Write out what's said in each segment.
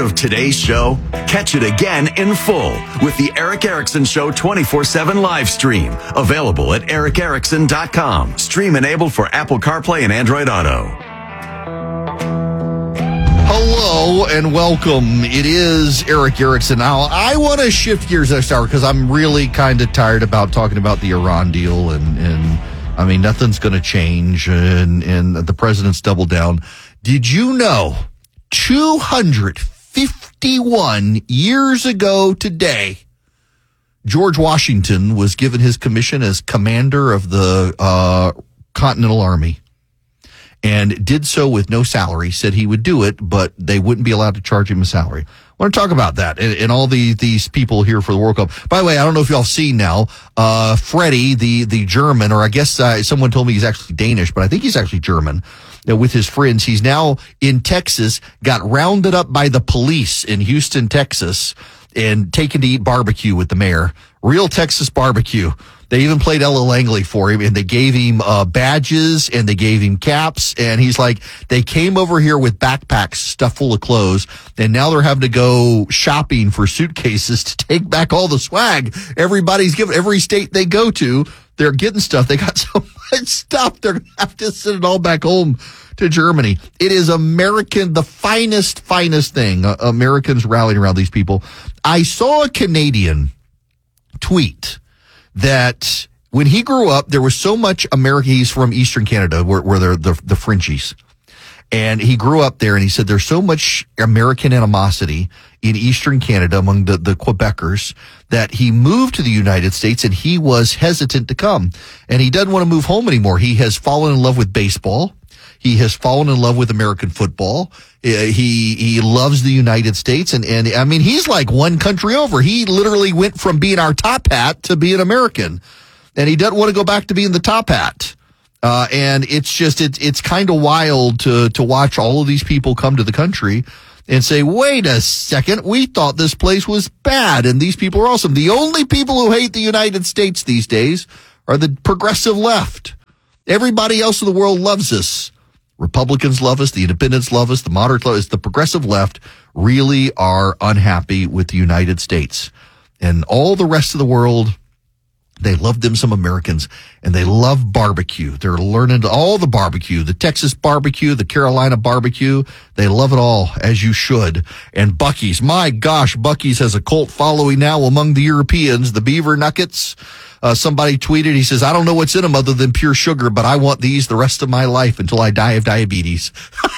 of today's show? Catch it again in full with the Eric Erickson Show 24/7 live stream. Available at ericerickson.com. Stream enabled for Apple CarPlay and Android Auto. Hello and welcome. It is Eric Erickson. Now, I want to shift gears next hour because I'm really kind of tired about talking about the Iran deal and I mean, nothing's going to change and the president's doubled down. Did you know 251 years ago today, George Washington was given his commission as commander of the Continental Army and did so with no salary, said he would do it, but they wouldn't be allowed to charge him a salary. I want to talk about that and all these people here for the World Cup. By the way, I don't know if y'all seen now, Freddie, the German, or I guess someone told me he's actually Danish, but I think he's actually German, with his friends. He's now in Texas, got rounded up by the police in Houston, Texas, and taken to eat barbecue with the mayor. Real Texas barbecue. They even played Ella Langley for him, and they gave him badges, and they gave him caps, and he's like, they came over here with backpacks stuffed full of clothes, and now they're having to go shopping for suitcases to take back all the swag. Everybody's giving, every state they go to, they're getting stuff. They got so much stuff, they're going to have to send it all back home to Germany. It is American, the finest thing. Americans rallying around these people. I saw a Canadian tweet that when he grew up, there was so much America. He's from Eastern Canada, where they're the Frenchies. And he grew up there, and he said there's so much American animosity in Eastern Canada among the Quebecers that he moved to the United States, and he was hesitant to come. And he doesn't want to move home anymore. He has fallen in love with baseball. He has fallen in love with American football. He loves the United States. And I mean, he's like one country over. He literally went from being our top hat to being American. And he doesn't want to go back to being the top hat. And it's just, it's kind of wild to watch all of these people come to the country and say, wait a second, we thought this place was bad and these people are awesome. The only people who hate the United States these days are the progressive left. Everybody else in the world loves us. Republicans love us, the independents love us, the moderates love us. The progressive left really are unhappy with the United States. And all the rest of the world, they love them some Americans, and they love barbecue. They're learning all the barbecue, the Texas barbecue, the Carolina barbecue. They love it all, as you should. And Buc-ee's, my gosh, Buc-ee's has a cult following now among the Europeans, the beaver nuggets. Somebody tweeted, he says, I don't know what's in them other than pure sugar, but I want these the rest of my life until I die of diabetes.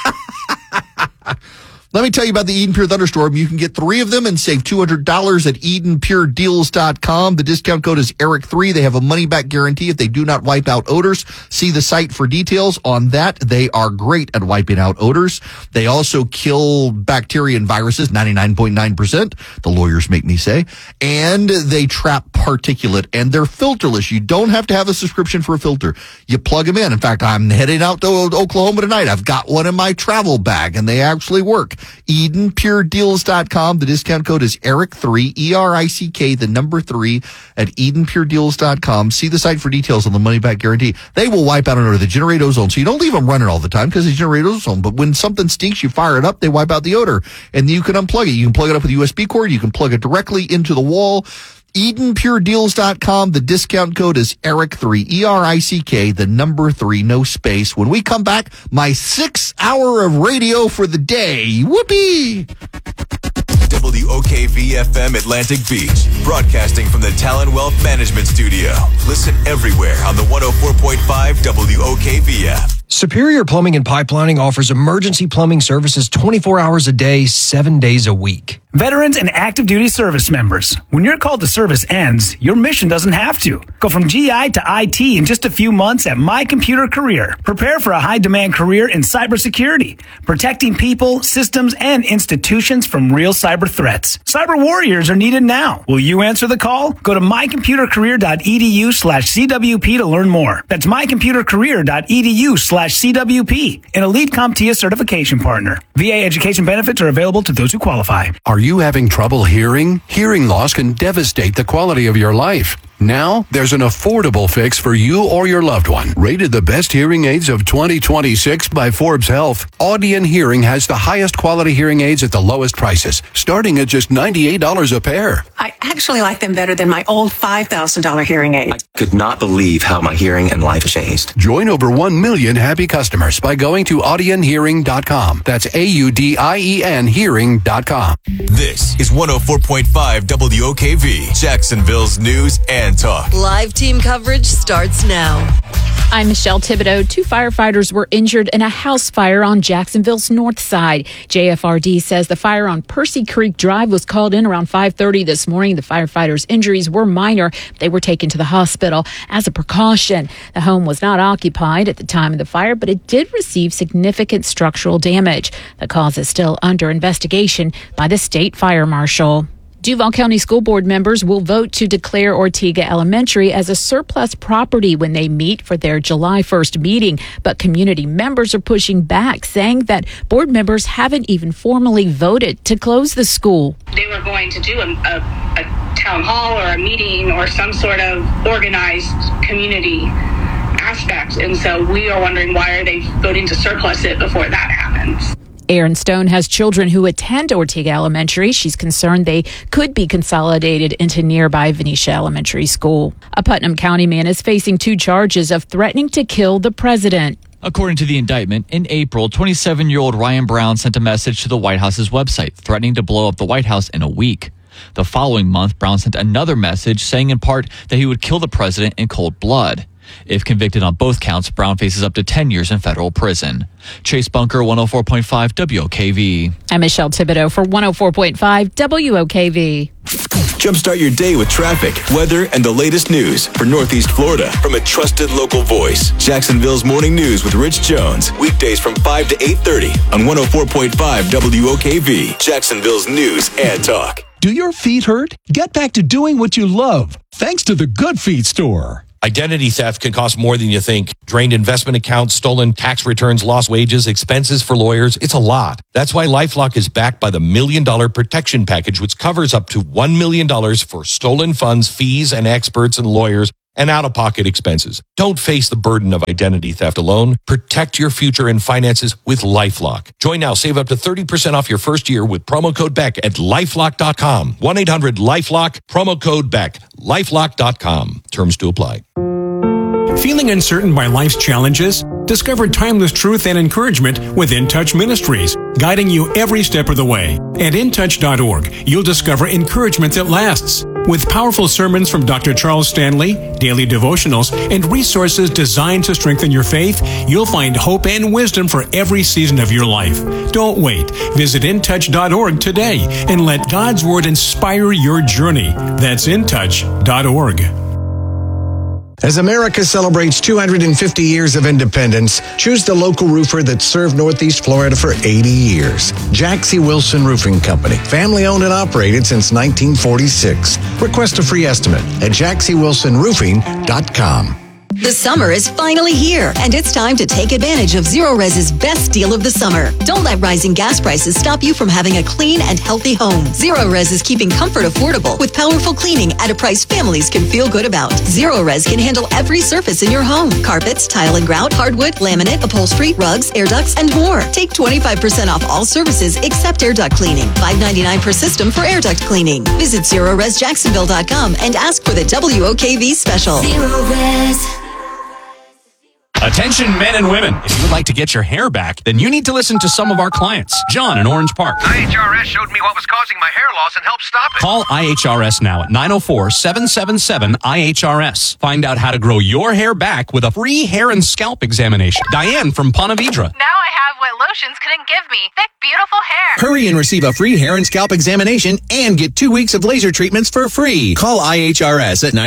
Let me tell you about the Eden Pure Thunderstorm. You can get 3 of them and save $200 at EdenPureDeals.com. The discount code is ERIC3. They have a money-back guarantee if they do not wipe out odors. See the site for details on that. They are great at wiping out odors. They also kill bacteria and viruses, 99.9%, the lawyers make me say. And they trap particulate, and they're filterless. You don't have to have a subscription for a filter. You plug them in. In fact, I'm heading out to Oklahoma tonight. I've got one in my travel bag, and they actually work. EdenPureDeals.com. The discount code is ERIC3, ERICK, the number 3 at EdenPureDeals.com. See the site for details on the money-back guarantee. They will wipe out an odor. They generate ozone, so you don't leave them running all the time because they generate ozone. But when something stinks, you fire it up, they wipe out the odor. And you can unplug it. You can plug it up with a USB cord. You can plug it directly into the wall. EdenPureDeals.com. The discount code is ERIC3, ERICK, the number 3, no space. When we come back, my 6 hour of radio for the day. Whoopee! WOKV-FM Atlantic Beach, broadcasting from the Talon Wealth Management Studio. Listen everywhere on the 104.5 WOKV app. Superior Plumbing and Pipelining offers emergency plumbing services 24 hours a day, 7 days a week. Veterans and active duty service members. When your call to service ends, your mission doesn't have to. Go from GI to IT in just a few months at My Computer Career. Prepare for a high-demand career in cybersecurity, protecting people, systems, and institutions from real cyber threats. Cyber warriors are needed now. Will you answer the call? Go to mycomputercareer.edu/CWP to learn more. That's mycomputercareer.edu/CWP, an Elite CompTIA certification partner. VA education benefits are available to those who qualify. Are you having trouble hearing? Hearing loss can devastate the quality of your life. Now, there's an affordable fix for you or your loved one. Rated the best hearing aids of 2026 by Forbes Health, Audion Hearing has the highest quality hearing aids at the lowest prices, starting at just $98 a pair. I actually like them better than my old $5,000 hearing aid. I could not believe how my hearing and life changed. Join over 1 million happy customers by going to audionhearing.com. That's AUDIEN hearing.com. This is 104.5 WOKV, Jacksonville's news and talk. Live team coverage starts now. I'm Michelle Thibodeau. 2 firefighters were injured in a house fire on Jacksonville's north side. JFRD says the fire on Percy Creek Drive was called in around 5:30 this morning. The firefighters' injuries were minor. They were taken to the hospital as a precaution. The home was not occupied at the time of the fire, but it did receive significant structural damage. The cause is still under investigation by the state fire marshal. Duval County School Board members will vote to declare Ortega Elementary as a surplus property when they meet for their July 1st meeting. But community members are pushing back, saying that board members haven't even formally voted to close the school. They were going to do a town hall or a meeting or some sort of organized community aspect. And so we are wondering, why are they voting to surplus it before that happens? Erin Stone has children who attend Ortega Elementary. She's concerned they could be consolidated into nearby Venetia Elementary School. A Putnam County man is facing 2 charges of threatening to kill the president. According to the indictment, in April, 27-year-old Ryan Brown sent a message to the White House's website threatening to blow up the White House in a week. The following month, Brown sent another message saying in part that he would kill the president in cold blood. If convicted on both counts, Brown faces up to 10 years in federal prison. Chase Bunker, 104.5 WOKV. I'm Michelle Thibodeau for 104.5 WOKV. Jumpstart your day with traffic, weather, and the latest news for Northeast Florida from a trusted local voice. Jacksonville's Morning News with Rich Jones. Weekdays from 5 to 8:30 on 104.5 WOKV. Jacksonville's news and talk. Do your feet hurt? Get back to doing what you love, thanks to the Good Feet store. Identity theft can cost more than you think. Drained investment accounts, stolen tax returns, lost wages, expenses for lawyers. It's a lot. That's why LifeLock is backed by the $1 Million Protection Package, which covers up to $1 million for stolen funds, fees, and experts and lawyers, and out-of-pocket expenses. Don't face the burden of identity theft alone. Protect your future and finances with LifeLock. Join now. Save up to 30% off your first year with promo code BECK at LifeLock.com. 1-800-LifeLock, promo code BECK. LifeLock.com. Terms to apply. Feeling uncertain by life's challenges? Discover timeless truth and encouragement with In Touch Ministries, guiding you every step of the way. At intouch.org, you'll discover encouragement that lasts. With powerful sermons from Dr. Charles Stanley, daily devotionals, and resources designed to strengthen your faith, you'll find hope and wisdom for every season of your life. Don't wait. Visit intouch.org today and let God's Word inspire your journey. That's intouch.org. As America celebrates 250 years of independence, choose the local roofer that served Northeast Florida for 80 years. Jack C. Wilson Roofing Company, family owned and operated since 1946. Request a free estimate at jackscwilsonroofing.com. The summer is finally here, and it's time to take advantage of Zerorez's best deal of the summer. Don't let rising gas prices stop you from having a clean and healthy home. Zerorez is keeping comfort affordable with powerful cleaning at a price families can feel good about. Zerorez can handle every surface in your home: carpets, tile and grout, hardwood, laminate, upholstery, rugs, air ducts, and more. Take 25% off all services except air duct cleaning. $5.99 per system for air duct cleaning. Visit ZerorezJacksonville.com and ask for the WOKV special. Zerorez. Attention men and women. If you would like to get your hair back, then you need to listen to some of our clients. John in Orange Park. IHRS showed me what was causing my hair loss and helped stop it. Call IHRS now at 904-777-IHRS. Find out how to grow your hair back with a free hair and scalp examination. Diane from Ponte Vedra. Now I have what lotions couldn't give me. Thick, beautiful hair. Hurry and receive a free hair and scalp examination and get 2 weeks of laser treatments for free. Call IHRS at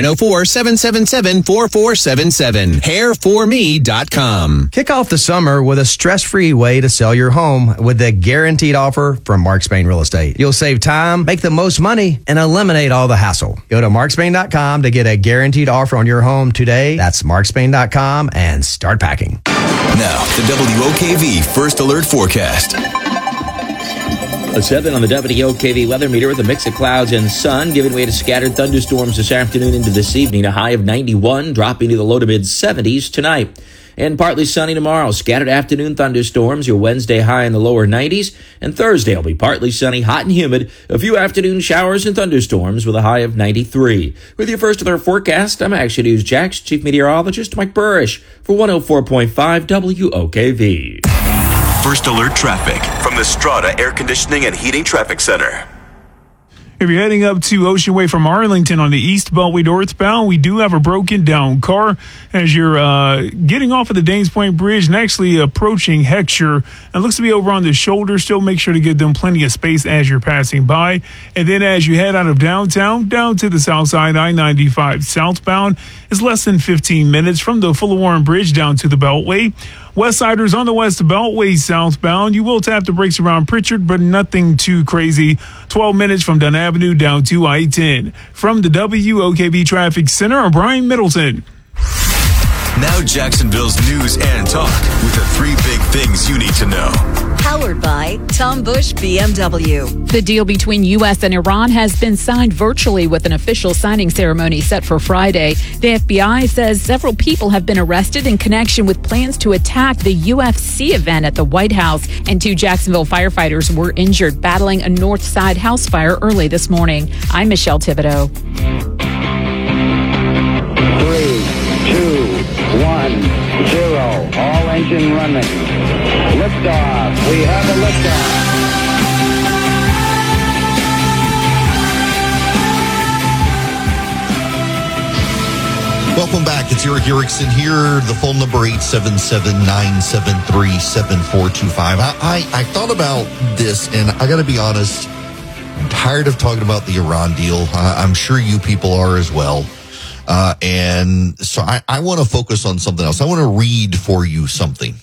904-777-4477. Hairforme.com. Kick off the summer with a stress-free way to sell your home with the guaranteed offer from Mark Spain Real Estate. You'll save time, make the most money, and eliminate all the hassle. Go to markspain.com to get a guaranteed offer on your home today. That's markspain.com and start packing. Now, the WOKV First Alert Forecast. A 7 on the WOKV weather meter with a mix of clouds and sun, giving way to scattered thunderstorms this afternoon into this evening. A high of 91, dropping to the low to mid 70s tonight. And partly sunny tomorrow. Scattered afternoon thunderstorms. Your Wednesday high in the lower 90s. And Thursday will be partly sunny, hot and humid. A few afternoon showers and thunderstorms with a high of 93. With your first alert forecast, I'm Action News Jax Chief Meteorologist Mike Burrish for 104.5 WOKV. First alert traffic from the Strata Air Conditioning and Heating Traffic Center. If you're heading up to Ocean Way from Arlington on the East Beltway northbound, we do have a broken down car as you're getting off of the Danes Point Bridge and actually approaching Heckscher. It looks to be over on the shoulder. Still make sure to give them plenty of space as you're passing by. And then as you head out of downtown, down to the south side, I-95 southbound, is less than 15 minutes from the Fuller Warren Bridge down to the Beltway. Westsiders on the West Beltway southbound, you will tap the brakes around Pritchard, but nothing too crazy. 12 minutes from Dunn Avenue down to I-10. From the WOKV Traffic Center, I'm Brian Middleton. Now Jacksonville's news and talk with the 3 big things you need to know. Powered by Tom Bush BMW. The deal between U.S. and Iran has been signed virtually with an official signing ceremony set for Friday. The FBI says several people have been arrested in connection with plans to attack the UFC event at the White House. And 2 Jacksonville firefighters were injured battling a north side house fire early this morning. I'm Michelle Thibodeau. 3, 2, 1, 0. All engine running. Liftoff. We have a liftoff. Welcome back. It's Eric Erickson here. The phone number 877-973-7425. I thought about this, and I got to be honest, I'm tired of talking about the Iran deal. I'm sure you people are as well. And so I want to focus on something else. I want to read for you something.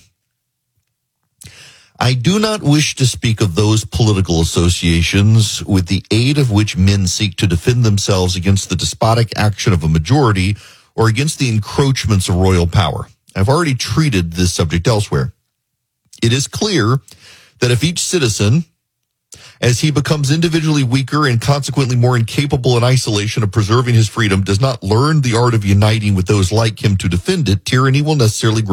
I do not wish to speak of those political associations with the aid of which men seek to defend themselves against the despotic action of a majority or against the encroachments of royal power. I've already treated this subject elsewhere. It is clear that if each citizen, as he becomes individually weaker and consequently more incapable in isolation of preserving his freedom, does not learn the art of uniting with those like him to defend it, tyranny will necessarily grow.